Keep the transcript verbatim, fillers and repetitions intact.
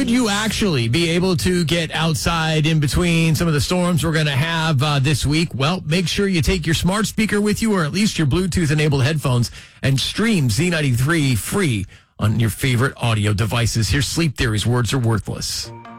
Should you actually be able to get outside in between some of the storms we're going to have uh, this week, well, make sure you take your smart speaker with you or at least your Bluetooth-enabled headphones and stream Z ninety-three free on your favorite audio devices. Here's Sleep Theory's Words Are Worthless.